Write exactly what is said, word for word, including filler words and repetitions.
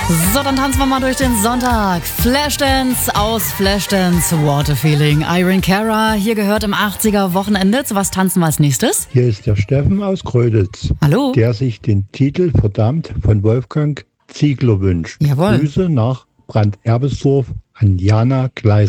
So, dann tanzen wir mal durch den Sonntag. Flashdance aus Flashdance, Water Feeling. Irene Cara, hier gehört im achtziger Wochenende. Zu was tanzen wir als nächstes? Hier ist der Steffen aus Gröditz. Hallo. Der sich den Titel Verdammt von Wolfgang Ziegler wünscht. Jawohl. Grüße nach Brand-Erbesdorf an Jana Gleis.